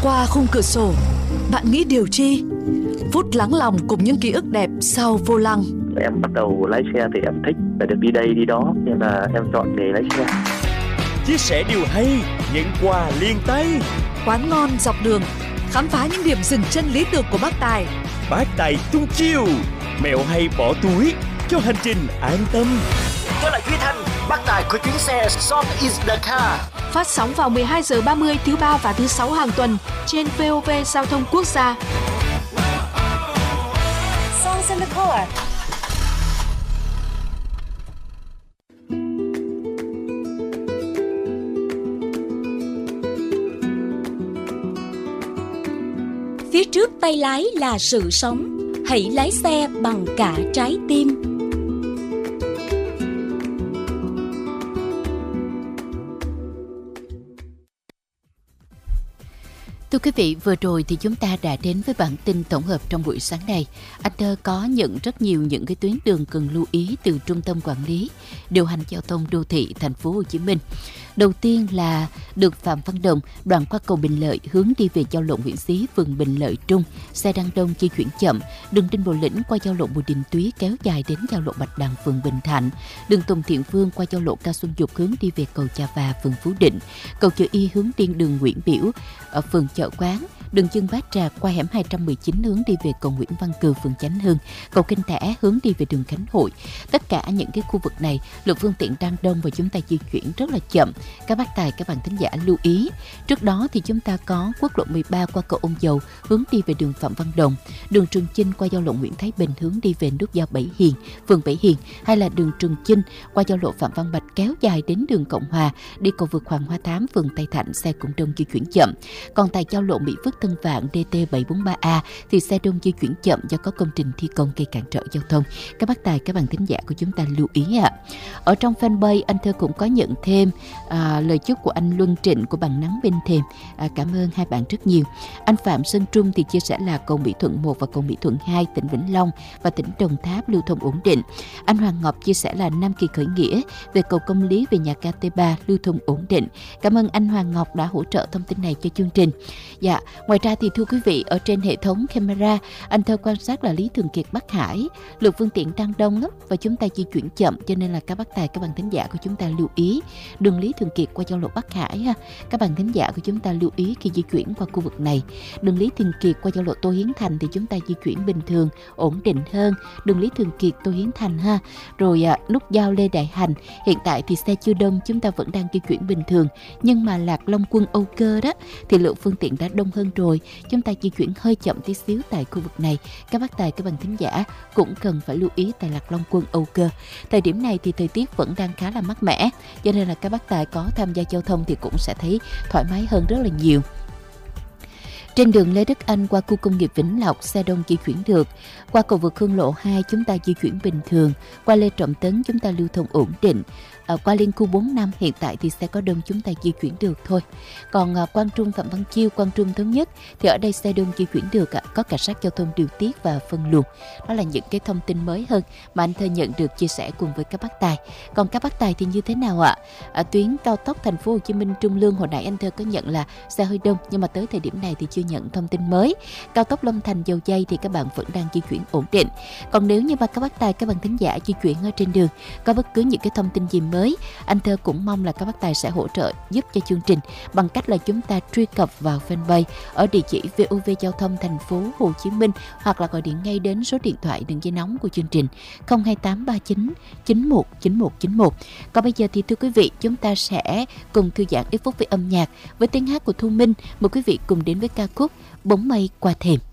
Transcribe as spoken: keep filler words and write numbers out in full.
Qua khung cửa sổ, bạn nghĩ điều chi? Phút lắng lòng cùng những ký ức đẹp sau vô lăng. Em bắt đầu lái xe thì em thích phải được đi đây đi đó, nên là em chọn nghề lái xe. Chia sẻ điều hay, nhận quà liền tay. Quán ngon dọc đường, khám phá những điểm dừng chân lý tưởng của bác Tài. Bác Tài tung chiêu, mẹo hay bỏ túi cho hành trình an tâm. Tôi là Duy Thanh, bác Tài của chuyến xe Song is the car. Phát sóng vào mười hai giờ ba mươi thứ ba và thứ sáu hàng tuần trên vê o vê Giao thông Quốc gia. Songs in the car. Phía trước tay lái là sự sống, hãy lái xe bằng cả trái tim. Thưa quý vị, vừa rồi thì chúng ta đã đến với bản tin tổng hợp trong buổi sáng nay. Anh Thơ có nhận rất nhiều những cái tuyến đường cần lưu ý từ Trung tâm Quản lý Điều hành Giao thông Đô thị Thành phố Hồ Chí Minh. Đầu tiên là đường Phạm Văn Đồng, đoạn qua cầu Bình Lợi hướng đi về giao lộ Nguyễn Xí, phường Bình Lợi Trung, xe đang đông di chuyển chậm. Đường Đinh Bộ Lĩnh qua giao lộ Bùi Đình Túy kéo dài đến giao lộ Bạch Đằng, phường Bình Thạnh. Đường Tùng Thiện Vương qua giao lộ Cao Xuân Dục hướng đi về cầu Chà Và, phường Phú Định. Cầu Chợ Y hướng đi đường Nguyễn Biểu ở phường Chợ Quán. Đường Dương Bát Trà qua hẻm hai trăm mười chín hướng đi về cầu Nguyễn Văn Cừ, phường Chánh Hưng. Cầu Kinh Thẻ hướng đi về đường Khánh Hội. Tất cả những cái khu vực này lượng phương tiện đang đông và chúng ta di chuyển rất là chậm. Các bác tài, các bạn thính giả lưu ý. Trước đó thì chúng ta có quốc lộ mười ba qua cầu Ông Dầu hướng đi về đường Phạm Văn Đồng, đường Trường Chinh qua giao lộ Nguyễn Thái Bình hướng đi về nút giao Bảy Hiền, phường Bảy Hiền, hay là đường Trường Chinh qua giao lộ Phạm Văn Bạch kéo dài đến đường Cộng Hòa đi cầu vượt Hoàng Hoa Thám, phường Tây Thạnh, xe cũng đông di chuyển chậm. Còn tại giao lộ Mỹ Phước Tân Vạn đê tê bảy bốn ba A thì xe đông di chuyển chậm do có công trình thi công gây cản trở giao thông. Các bác tài, các bạn thính giả của chúng ta lưu ý ạ. À. Ở trong fanpage anh Thơ cũng có nhận thêm à, lời chúc của anh Luân Trịnh của Bằng Nắng Bên Thềm. À, cảm ơn hai bạn rất nhiều. Anh Phạm Sơn Trung thì chia sẻ là cầu Mỹ Thuận một và cầu Mỹ Thuận hai tỉnh Vĩnh Long và tỉnh Đồng Tháp lưu thông ổn định. Anh Hoàng Ngọc chia sẻ là Nam Kỳ Khởi Nghĩa về cầu Công Lý về nhà ga T ba lưu thông ổn định. Cảm ơn anh Hoàng Ngọc đã hỗ trợ thông tin này cho chương trình. Dạ, ngoài ra thì thưa quý vị, ở trên hệ thống camera, anh Thơ quan sát là Lý Thường Kiệt Bắc Hải, lượng phương tiện đang đông lắm và chúng ta di chuyển chậm, cho nên là các bác tài, các bạn thính giả của chúng ta lưu ý đường Lý Thường Kiệt qua giao lộ Bắc Hải ha. Các bạn thính giả của chúng ta lưu ý khi di chuyển qua khu vực này. Đường Lý Thường Kiệt qua giao lộ Tô Hiến Thành thì chúng ta di chuyển bình thường, ổn định hơn. Đường Lý Thường Kiệt Tô Hiến Thành ha. Rồi à, nút giao Lê Đại Hành, hiện tại thì xe chưa đông, chúng ta vẫn đang di chuyển bình thường. Nhưng mà Lạc Long Quân Âu Cơ đó thì lượng phương tiện đã đông hơn rồi, chúng ta di chuyển hơi chậm tí xíu tại khu vực này. Các bác tài, các bạn thính giả cũng cần phải lưu ý tại Lạc Long Quân Âu Cơ. Thời điểm này thì thời tiết vẫn đang khá là mát mẻ, cho nên là các bác tài có tham gia giao thông thì cũng sẽ thấy thoải mái hơn rất là nhiều. Trên đường Lê Đức Anh qua khu công nghiệp Vĩnh Lộc, xe đông di chuyển được. Qua cầu vượt Hương Lộ hai chúng ta di chuyển bình thường. Qua Lê Trọng Tấn chúng ta lưu thông ổn định. À, qua liên khu bốn năm hiện tại thì xe có đông chúng ta di chuyển được thôi. Còn à, Quang Trung Phạm Văn Chiêu, Quang Trung Thống Nhất thì ở đây xe đông di chuyển được, à, có cảnh sát giao thông điều tiết và phân luồng. Đó là những cái thông tin mới hơn mà anh Thơ nhận được chia sẻ cùng với các bác tài. Còn các bác tài thì như thế nào ạ? À, tuyến cao tốc Thành phố Hồ Chí Minh Trung Lương hồi nãy anh Thơ có nhận là xe hơi đông, nhưng mà tới thời điểm này thì chưa nhận thông tin mới. Cao tốc Long Thành Dầu Giây thì các bạn vẫn đang di chuyển ổn định. Còn nếu như mà các bác tài, các bạn thính giả di chuyển ở trên đường có bất cứ những cái thông tin gì mới, anh Thơ cũng mong là các bác tài sẽ hỗ trợ giúp cho chương trình bằng cách là chúng ta truy cập vào fanpage ở địa chỉ vê o vê Giao thông Thành phố Hồ Chí Minh, hoặc là gọi điện ngay đến số điện thoại đường dây nóng của chương trình không hai tám ba chín chín một chín một chín một. Còn bây giờ thì thưa quý vị, chúng ta sẽ cùng thư giãn ít phút với âm nhạc với tiếng hát của Thu Minh. Mời quý vị cùng đến với ca khúc Bóng Mây Qua Thềm.